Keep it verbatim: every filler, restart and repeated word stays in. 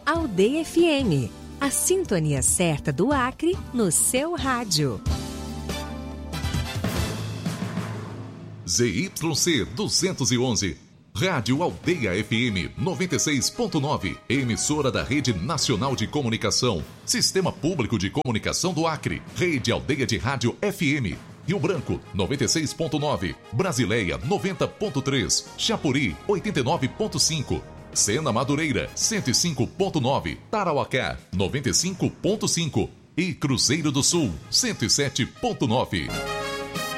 Aldeia F M, a sintonia certa do Acre no seu rádio. Z Y C duzentos e onze, Rádio Aldeia F M noventa e seis ponto nove, emissora da Rede Nacional de Comunicação, Sistema Público de Comunicação do Acre, Rede Aldeia de Rádio F M, Rio Branco noventa e seis ponto nove, Brasileia noventa ponto três, Chapuri oitenta e nove ponto cinco, Sena Madureira cento e cinco ponto nove, Tarauacá noventa e cinco ponto cinco e Cruzeiro do Sul cento e sete ponto nove.